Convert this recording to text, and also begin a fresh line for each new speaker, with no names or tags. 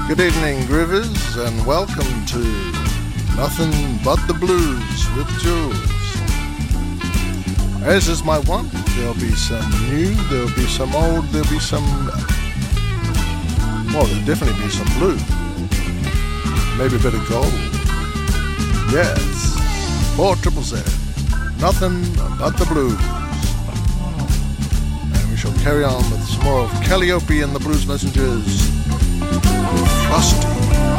Good evening, Groovers, and welcome to Nothing But the Blues with Jules. As is my want, there'll be some new, there'll be some old, there'll be some... well, there'll definitely be some blue. Maybe a bit of gold. Yes, 4ZZZ. Nothing But the Blues. And we shall carry on with some more of Calliope and the Blues Messengers. Frosty.